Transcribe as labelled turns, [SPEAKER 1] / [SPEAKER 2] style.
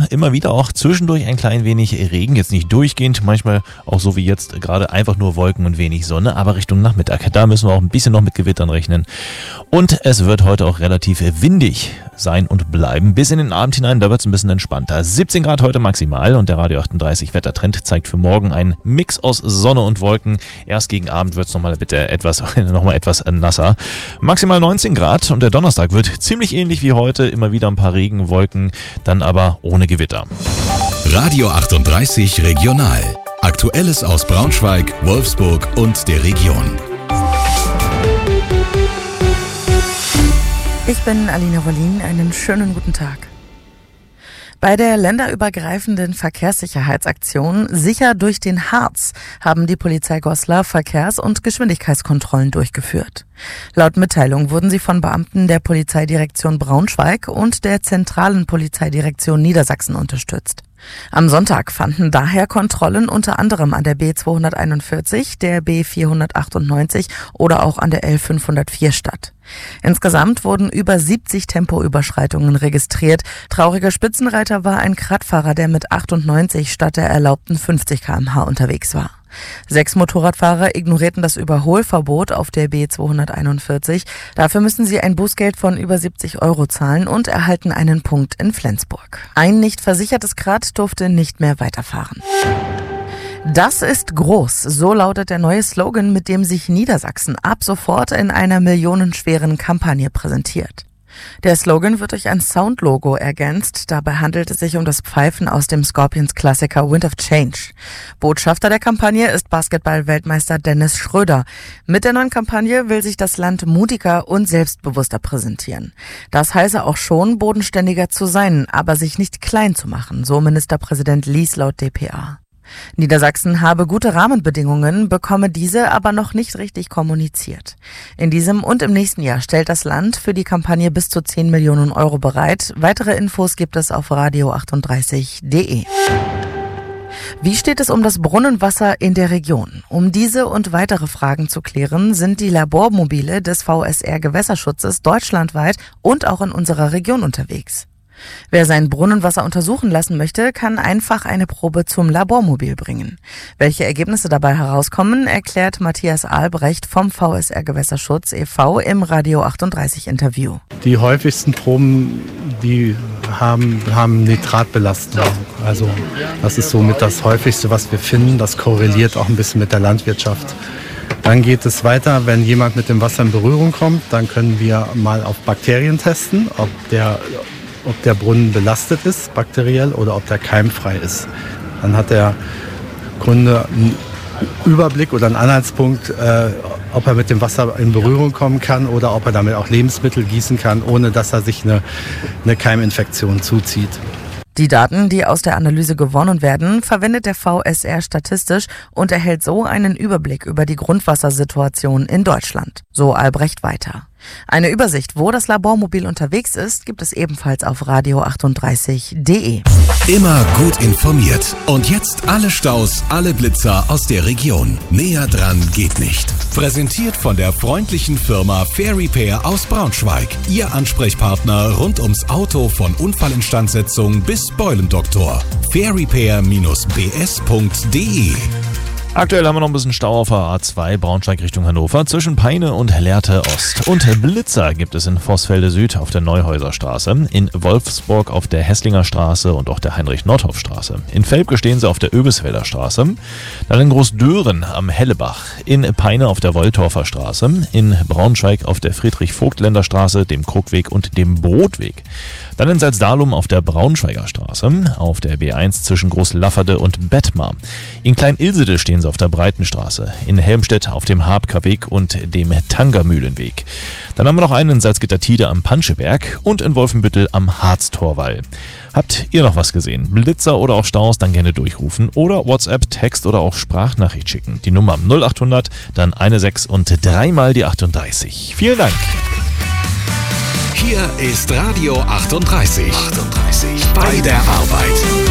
[SPEAKER 1] immer wieder auch zwischendurch ein klein wenig Regen, jetzt nicht durchgehend, manchmal auch so wie jetzt gerade einfach nur Wolken und wenig Sonne, aber Richtung Nachmittag, da müssen wir auch ein bisschen noch mit Gewittern rechnen. Und es wird heute auch relativ windig sein und bleiben. Bis in den Abend hinein, da wird es ein bisschen entspannter. 17 Grad heute maximal und der Radio 38 Wettertrend zeigt für morgen einen Mix aus Sonne und Wolken. Erst gegen Abend wird es nochmal etwas nasser. Maximal 19 Grad und der Donnerstag wird ziemlich ähnlich wie heute. Immer wieder ein paar Regenwolken, dann aber ohne Gewitter.
[SPEAKER 2] Radio 38 Regional. Aktuelles aus Braunschweig, Wolfsburg und der Region.
[SPEAKER 3] Ich bin Alina Wollin, einen schönen guten Tag. Bei der länderübergreifenden Verkehrssicherheitsaktion Sicher durch den Harz haben die Polizei Goslar Verkehrs- und Geschwindigkeitskontrollen durchgeführt. Laut Mitteilung wurden sie von Beamten der Polizeidirektion Braunschweig und der zentralen Polizeidirektion Niedersachsen unterstützt. Am Sonntag fanden daher Kontrollen unter anderem an der B241, der B498 oder auch an der L504 statt. Insgesamt wurden über 70 Tempoüberschreitungen registriert. Trauriger Spitzenreiter war ein Radfahrer, der mit 98 statt der erlaubten 50 km/h unterwegs war. 6 Motorradfahrer ignorierten das Überholverbot auf der B241. Dafür müssen sie ein Bußgeld von über 70 € zahlen und erhalten einen Punkt in Flensburg. Ein nicht versichertes Rad durfte nicht mehr weiterfahren. Das ist groß, so lautet der neue Slogan, mit dem sich Niedersachsen ab sofort in einer millionenschweren Kampagne präsentiert. Der Slogan wird durch ein Soundlogo ergänzt. Dabei handelt es sich um das Pfeifen aus dem Scorpions-Klassiker Wind of Change. Botschafter der Kampagne ist Basketball-Weltmeister Dennis Schröder. Mit der neuen Kampagne will sich das Land mutiger und selbstbewusster präsentieren. Das heiße auch schon, bodenständiger zu sein, aber sich nicht klein zu machen, so Ministerpräsident Lies laut dpa. Niedersachsen habe gute Rahmenbedingungen, bekomme diese aber noch nicht richtig kommuniziert. In diesem und im nächsten Jahr stellt das Land für die Kampagne bis zu 10 Millionen € bereit. Weitere Infos gibt es auf radio38.de. Wie steht es um das Brunnenwasser in der Region? Um diese und weitere Fragen zu klären, sind die Labormobile des VSR Gewässerschutzes deutschlandweit und auch in unserer Region unterwegs. Wer sein Brunnenwasser untersuchen lassen möchte, kann einfach eine Probe zum Labormobil bringen. Welche Ergebnisse dabei herauskommen, erklärt Matthias Albrecht vom VSR Gewässerschutz e.V. im Radio 38 Interview.
[SPEAKER 4] Die häufigsten Proben, die haben Nitratbelastung. Also das ist somit das häufigste, was wir finden. Das korreliert auch ein bisschen mit der Landwirtschaft. Dann geht es weiter, wenn jemand mit dem Wasser in Berührung kommt, dann können wir mal auf Bakterien testen, ob der Brunnen belastet ist, bakteriell, oder ob der keimfrei ist. Dann hat der Kunde einen Überblick oder einen Anhaltspunkt, ob er mit dem Wasser in Berührung kommen kann oder ob er damit auch Lebensmittel gießen kann, ohne dass er sich eine Keiminfektion zuzieht.
[SPEAKER 3] Die Daten, die aus der Analyse gewonnen werden, verwendet der VSR statistisch und erhält so einen Überblick über die Grundwassersituation in Deutschland. So Albrecht weiter. Eine Übersicht, wo das Labormobil unterwegs ist, gibt es ebenfalls auf radio38.de.
[SPEAKER 2] Immer gut informiert. Und jetzt alle Staus, alle Blitzer aus der Region. Näher dran geht nicht. Präsentiert von der freundlichen Firma Fair Repair aus Braunschweig. Ihr Ansprechpartner rund ums Auto von Unfallinstandsetzung bis Beulendoktor. fairrepair-bs.de.
[SPEAKER 1] Aktuell haben wir noch ein bisschen Stau auf der A2 Braunschweig Richtung Hannover zwischen Peine und Lehrte Ost. Und Blitzer gibt es in Vossfelde Süd auf der Neuhäuserstraße, in Wolfsburg auf der Hesslinger Straße und auch der Heinrich-Nordhoff-Straße. In Velpke stehen sie auf der Öbisfelder Straße, dann in Großdören am Hellebach, in Peine auf der Wolltorfer Straße, in Braunschweig auf der Friedrich-Vogtländer Straße, dem Krugweg und dem Brotweg. Dann in Salzdalum auf der Braunschweiger Straße, auf der B1 zwischen Großlafferde und Bettmar. In Klein-Ilsede stehen sie auf der Breitenstraße, in Helmstedt auf dem Habker Weg und dem Tangermühlenweg. Dann haben wir noch einen in Salzgitter-Tide am Panscheberg und in Wolfenbüttel am Harztorwall. Habt ihr noch was gesehen? Blitzer oder auch Staus, dann gerne durchrufen oder WhatsApp, Text oder auch Sprachnachricht schicken. Die Nummer 0800, dann 16 und 3 mal die 38. Vielen Dank.
[SPEAKER 2] Hier ist Radio 38. Bei der Arbeit.